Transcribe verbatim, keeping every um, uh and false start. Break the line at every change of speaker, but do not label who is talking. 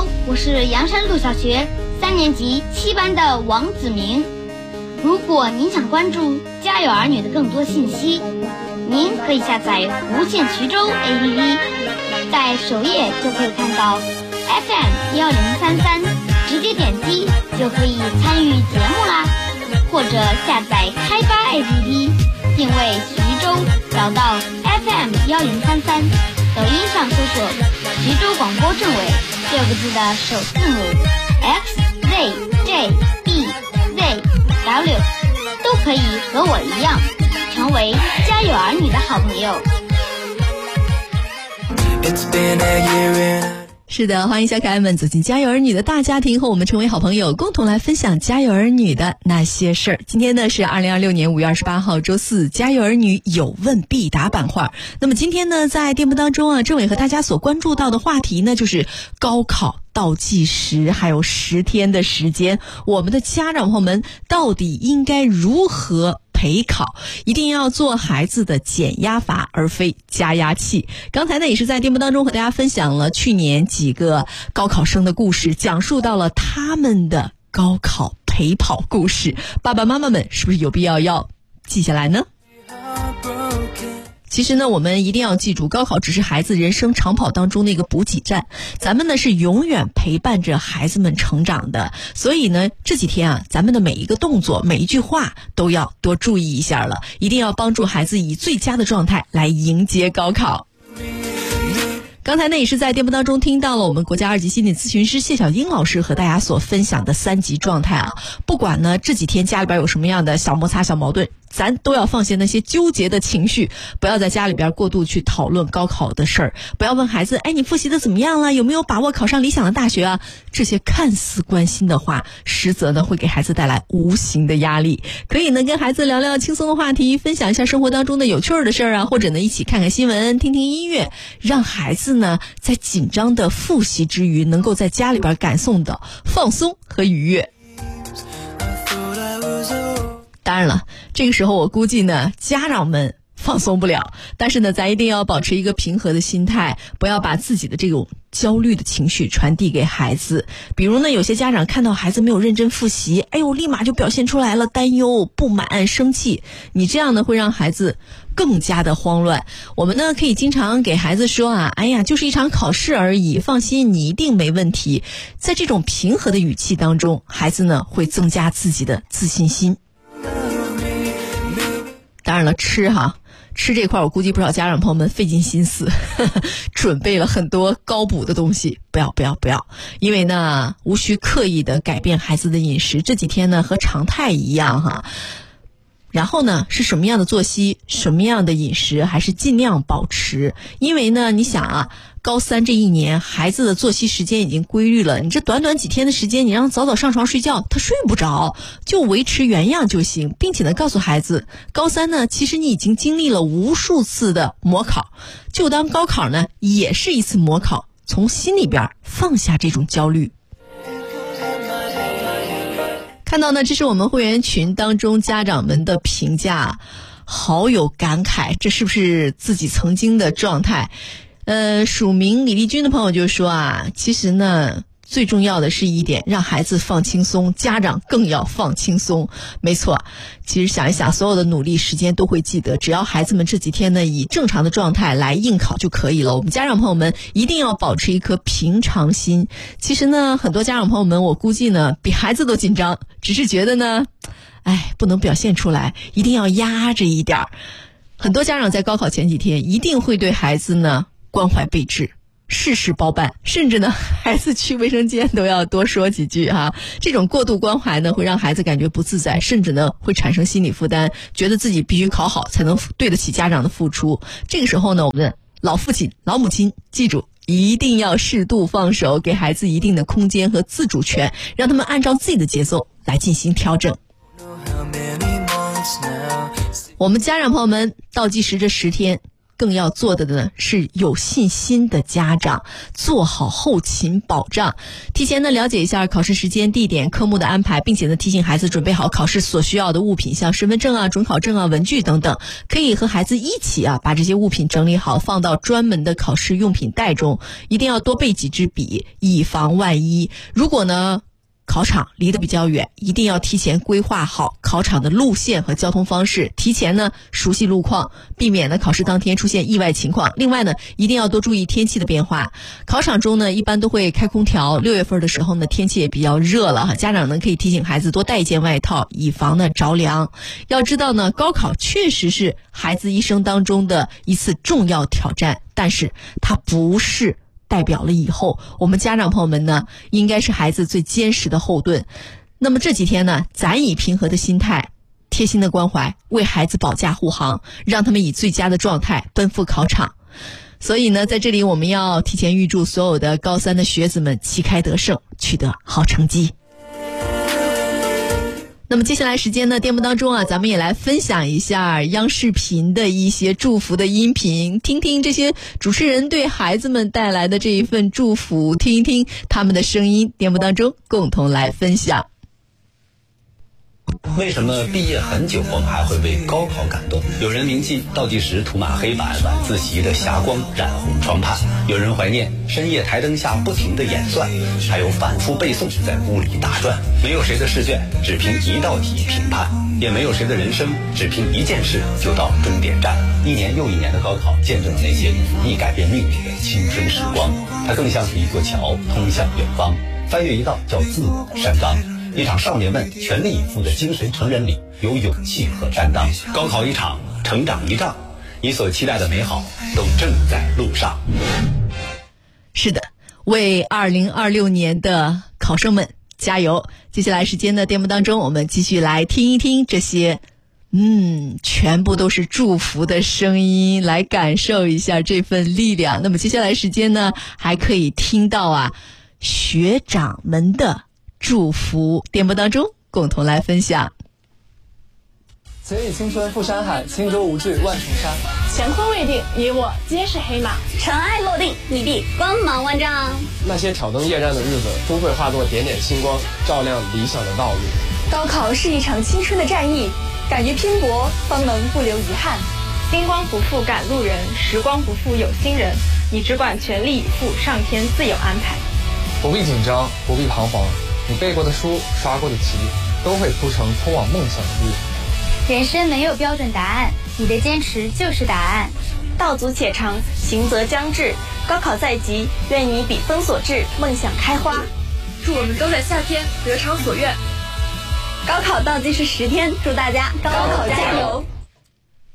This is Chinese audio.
我是阳山路小学三年级七班的王子明。如果您想关注家有儿女的更多信息，您可以下载无线衢州 A P P， 在首页就可以看到 F M 一零三三，直接点击就可以参与节目啦。或者下载开吧 A P P， 定位衢州，找到 F M 一零三三，抖音上搜索衢州广播政委六个字的首字母 X Z J B Z W， 都可以和我一样成为家有儿女的好朋友。
是的，欢迎小可爱们走进家有儿女的大家庭，和我们成为好朋友，共同来分享家有儿女的那些事儿。今天呢是二零二六年五月二十八号周四，家有儿女有问必答板块。那么今天呢，在节目当中啊，政委和大家所关注到的话题呢，就是高考倒计时还有十天的时间，我们的家长朋友们到底应该如何陪考？一定要做孩子的减压阀，而非加压器。刚才呢也是在节目当中和大家分享了去年几个高考生的故事，讲述到了他们的高考陪跑故事。爸爸妈妈们是不是有必要要记下来呢？其实呢，我们一定要记住，高考只是孩子人生长跑当中的一个补给站，咱们呢是永远陪伴着孩子们成长的。所以呢，这几天啊，咱们的每一个动作、每一句话都要多注意一下了，一定要帮助孩子以最佳的状态来迎接高考。刚才呢也是在节目当中听到了我们国家二级心理咨询师谢小英老师和大家所分享的三级状态啊。不管呢这几天家里边有什么样的小摩擦、小矛盾，咱都要放下那些纠结的情绪，不要在家里边过度去讨论高考的事儿，不要问孩子，哎，你复习的怎么样了？有没有把握考上理想的大学啊？这些看似关心的话，实则呢会给孩子带来无形的压力。可以呢跟孩子聊聊轻松的话题，分享一下生活当中的有趣的事儿啊，或者呢一起看看新闻、听听音乐，让孩子呢在紧张的复习之余，能够在家里边感受到放松和愉悦。当然了，这个时候我估计呢家长们放松不了，但是呢咱一定要保持一个平和的心态，不要把自己的这种焦虑的情绪传递给孩子。比如呢有些家长看到孩子没有认真复习，哎呦立马就表现出来了担忧、不满、生气，你这样呢会让孩子更加的慌乱。我们呢可以经常给孩子说啊，哎呀就是一场考试而已，放心你一定没问题。在这种平和的语气当中，孩子呢会增加自己的自信心。当然了，吃哈吃这块我估计不少家长朋友们费尽心思呵呵准备了很多高补的东西，不要不要不要，因为呢无需刻意的改变孩子的饮食，这几天呢和常态一样哈。然后呢是什么样的作息、什么样的饮食还是尽量保持。因为呢你想啊，高三这一年孩子的作息时间已经规律了，你这短短几天的时间，你让早早上床睡觉他睡不着，就维持原样就行。并且呢告诉孩子，高三呢其实你已经经历了无数次的模考，就当高考呢也是一次模考，从心里边放下这种焦虑。看到呢这是我们会员群当中家长们的评价，好有感慨，这是不是自己曾经的状态？呃，署名李丽君的朋友就说啊，其实呢最重要的是一点，让孩子放轻松，家长更要放轻松。没错，其实想一想，所有的努力时间都会记得，只要孩子们这几天呢以正常的状态来应考就可以了。我们家长朋友们一定要保持一颗平常心。其实呢很多家长朋友们我估计呢比孩子都紧张，只是觉得呢哎不能表现出来，一定要压着一点。很多家长在高考前几天一定会对孩子呢关怀备至，事事包办，甚至呢孩子去卫生间都要多说几句哈。这种过度关怀呢会让孩子感觉不自在，甚至呢会产生心理负担，觉得自己必须考好才能对得起家长的付出。这个时候呢我们的老父亲老母亲记住一定要适度放手，给孩子一定的空间和自主权，让他们按照自己的节奏来进行调整。我们家长朋友们倒计时这十天更要做的呢是有信心的家长，做好后勤保障，提前呢了解一下考试时间、地点、科目的安排，并且呢提醒孩子准备好考试所需要的物品，像身份证啊、准考证啊、文具等等，可以和孩子一起啊把这些物品整理好，放到专门的考试用品袋中，一定要多备几支笔，以防万一。如果呢考场离得比较远，一定要提前规划好考场的路线和交通方式，提前呢熟悉路况，避免呢考试当天出现意外情况。另外呢，一定要多注意天气的变化。考场中呢，一般都会开空调，六月份的时候呢，天气也比较热了哈，家长呢可以提醒孩子多带一件外套，以防呢着凉。要知道呢，高考确实是孩子一生当中的一次重要挑战，但是它不是代表了以后我们家长朋友们呢应该是孩子最坚实的后盾。那么这几天呢，咱以平和的心态、贴心的关怀为孩子保驾护航，让他们以最佳的状态奔赴考场。所以呢，在这里我们要提前预祝所有的高三的学子们旗开得胜，取得好成绩。那么接下来时间呢，节目当中啊，咱们也来分享一下央视频的一些祝福的音频，听听这些主持人对孩子们带来的这一份祝福，听一听他们的声音，节目当中共同来分享。
为什么毕业很久我们还会为高考感动？有人铭记倒计时涂满黑板晚自习的霞光染红窗畔，有人怀念深夜台灯下不停的演算，还有反复背诵在屋里打转。没有谁的试卷只凭一道题评判，也没有谁的人生只凭一件事就到终点站。一年又一年的高考见证了那些易改变命运的青春时光，它更像是一座桥通向远方，翻越一道叫自我的山岗。一场少年们全力以赴的精神成人礼，有勇气和担当。高考一场，成长一仗，你所期待的美好都正在路上。
是的，为二零二六年的考生们加油！接下来时间的节目当中，我们继续来听一听这些嗯，全部都是祝福的声音，来感受一下这份力量。那么接下来时间呢，还可以听到啊学长们的祝福，节目当中共同来分享。
曾以青春赴山海，轻舟无惧万重山。
乾坤未定，你我皆是黑马。
尘埃落定，你必光芒万丈。
那些挑灯夜战的日子，终会化作点点星光，照亮理想的道路。
高考是一场青春的战役，敢于拼搏，方能不留遗憾。
星光不负赶路人，时光不负有心人。你只管全力以赴，上天自有安排。
不必紧张，不必彷徨，你背过的书，刷过的题，都会铺成通往梦想的路。
人生没有标准答案，你的坚持就是答案。
道阻且长，行则将至。高考在即，愿你笔锋所至，梦想开花。
祝我们都在夏天得偿所愿。
高考倒计时十天，祝大家高考加油！